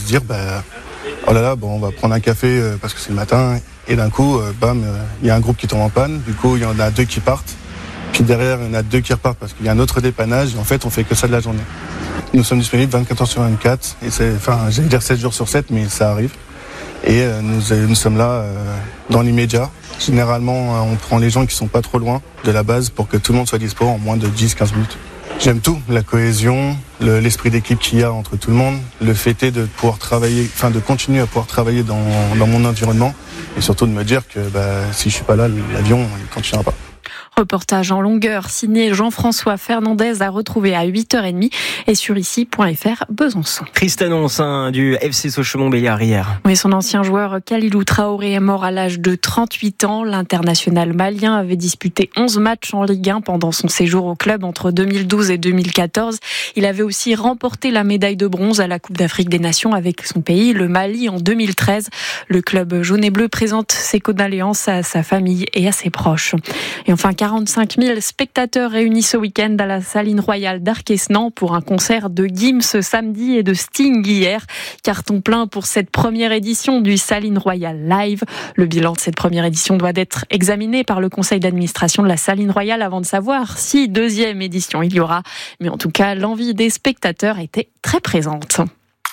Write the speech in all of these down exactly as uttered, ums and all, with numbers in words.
dire, bah, oh là là, bon, on va prendre un café euh, parce que c'est le matin. Et d'un coup, euh, bam, il euh, y a un groupe qui tombe en panne. Du coup, il y en a deux qui partent. Puis derrière, il y en a deux qui repartent parce qu'il y a un autre dépannage. Et en fait, on fait que ça de la journée. Nous sommes disponibles vingt-quatre heures sur vingt-quatre. Et c'est, enfin, j'allais dire sept jours sur sept, mais ça arrive. Et euh, nous, nous sommes là euh, dans l'immédiat. Généralement, euh, on prend les gens qui sont pas trop loin de la base pour que tout le monde soit dispo en moins de dix à quinze minutes. J'aime tout, la cohésion, le, l'esprit d'équipe qu'il y a entre tout le monde, le fait est de pouvoir travailler, enfin de continuer à pouvoir travailler dans, dans mon environnement et surtout de me dire que bah, si je suis pas là, l'avion ne continuera pas. Reportage en longueur signé Jean-François Fernandez à retrouver à huit heures trente et sur ici point f r Besançon. Triste annonce hein, du F C Sochaux-Montbéliard hier. Oui, son ancien joueur Kalilou Traoré est mort à l'âge de trente-huit ans. L'international malien avait disputé onze matchs en Ligue un pendant son séjour au club entre deux mille douze et deux mille quatorze. Il avait aussi remporté la médaille de bronze à la Coupe d'Afrique des Nations avec son pays, le Mali, en deux mille treize. Le club jaune et bleu présente ses condoléances à sa famille et à ses proches. Et enfin, quarante-cinq mille spectateurs réunis ce week-end à la Saline Royale d'Arquesnan pour un concert de Gims ce samedi et de Sting hier. Carton plein pour cette première édition du Saline Royale Live. Le bilan de cette première édition doit être examiné par le conseil d'administration de la Saline Royale avant de savoir si deuxième édition il y aura. Mais en tout cas, l'envie des spectateurs était très présente.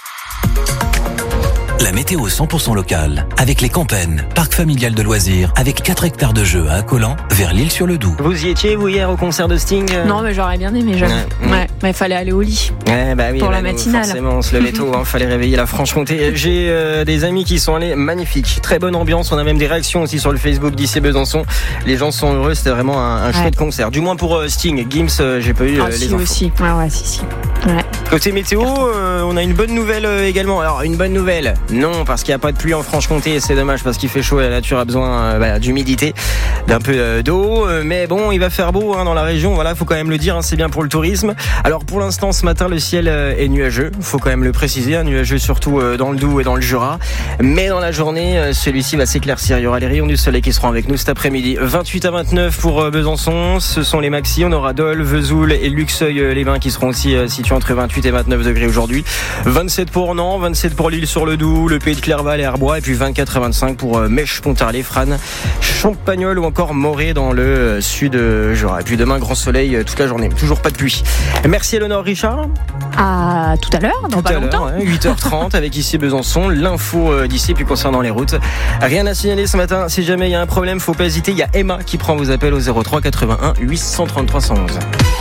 La météo cent pour cent locale, avec les Campennes, parc familial de loisirs, avec quatre hectares de jeux à Accolan, vers l'Île-sur-le-Doubs. Vous y étiez, vous, hier, au concert de Sting ? Non, mais j'aurais bien aimé, j'avoue. Ouais, ouais. Mais il fallait aller au lit. Ouais, bah oui, pour bah la nous, matinale. Forcément, on se levait tôt, il hein, fallait réveiller la Franche-Comté. J'ai euh, des amis qui sont allés, magnifiques, très bonne ambiance. On a même des réactions aussi sur le Facebook d'ici Besançon. Les gens sont heureux, c'était vraiment un, un ouais. chouette concert. Du moins pour euh, Sting. Gims, euh, j'ai pas eu euh, ah, les si, infos. aussi. Ouais, ouais, si, si. Ouais. Côté météo, euh, on a une bonne nouvelle euh, également. Alors, une bonne nouvelle, non, parce qu'il n'y a pas de pluie en Franche-Comté et c'est dommage parce qu'il fait chaud et la nature a besoin euh, bah, d'humidité, d'un peu euh, d'eau. Euh, mais bon, il va faire beau hein, dans la région, voilà, faut quand même le dire, hein, c'est bien pour le tourisme. Alors pour l'instant, ce matin, le ciel euh, est nuageux, faut quand même le préciser, hein, nuageux surtout euh, dans le Doubs et dans le Jura. Mais dans la journée, euh, celui-ci va s'éclaircir. Il y aura les rayons du soleil qui seront avec nous cet après-midi. vingt-huit à vingt-neuf pour euh, Besançon, ce sont les maxis. On aura Dole, Vesoul et Luxeuil-les-Bains qui seront aussi euh, situés entre vingt-huit et vingt-neuf degrés aujourd'hui. vingt-sept pour Nantes, vingt-sept pour l'Île-sur-le-Doubs, le Pays de Clerval et Arbois, et puis vingt-quatre à vingt-cinq pour Mèche, Pontarlier, Frane, Champagnole ou encore Morée dans le sud Jura. Et puis demain, grand soleil toute la journée. Toujours pas de pluie. Merci Eleonore Richard. À tout à l'heure, dans tout pas longtemps. Hein, huit heures trente avec ici Besançon. L'info d'ici, puis concernant les routes. Rien à signaler ce matin. Si jamais il y a un problème, faut pas hésiter. Il y a Emma qui prend vos appels au zéro trois quatre-vingt-un huit cent trente-trois cent onze.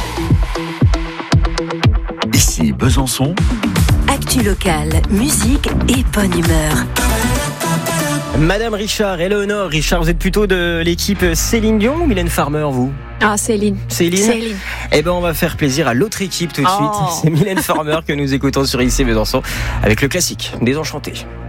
Ici Besançon. Actu locale, musique et bonne humeur. Madame Richard, Eleonore Richard, vous êtes plutôt de l'équipe Céline Dion ou Mylène Farmer, vous ? Ah, Céline. Céline. Céline. Eh ben, on va faire plaisir à l'autre équipe tout de oh. suite. C'est Mylène Farmer que nous écoutons sur I C Besançon avec le classique Désenchanté.